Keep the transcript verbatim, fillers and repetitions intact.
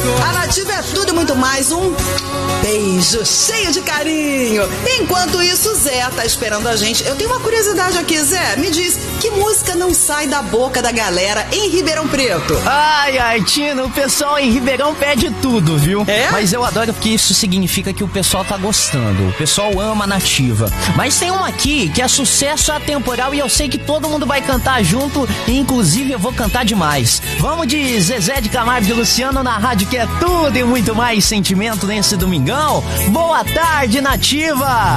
A Nativa é tudo e muito mais, um beijo cheio de carinho. Enquanto isso, Zé tá esperando a gente. Eu tenho uma curiosidade aqui, Zé. Me diz, que música não sai da boca da galera em Ribeirão Preto? Ai, ai, Tina, o pessoal em Ribeirão pede tudo, viu? É? Mas eu adoro porque isso significa que o pessoal tá gostando. O pessoal ama a Nativa. Mas tem uma aqui que é sucesso atemporal e eu sei que todo mundo vai cantar junto. E inclusive eu vou cantar demais. Vamos de Zezé de Camargo e Luciano na rádio que é tudo e muito mais sentimento nesse domingão. Boa tarde, Nativa!